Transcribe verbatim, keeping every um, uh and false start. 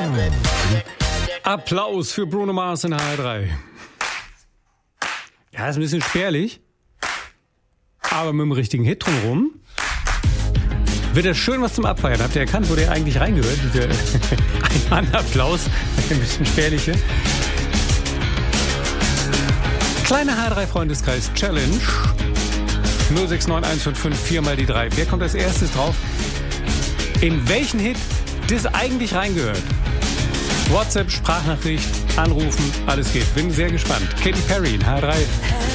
Applaus für Bruno Mars in H R drei. Ja, ist ein bisschen spärlich, aber mit dem richtigen Hit drumherum wird er schön was zum Abfeiern. Habt ihr erkannt, wo der eigentlich reingehört? Dieser Ein-Mann-Applaus, ein bisschen spärliche. Kleiner H R drei Freundeskreis Challenge. null sechs neun eins fünf fünf vier mal die drei. Wer kommt als erstes drauf? In welchen Hit das eigentlich reingehört? WhatsApp, Sprachnachricht, anrufen, alles geht. Bin sehr gespannt. Katy Perry in H R drei.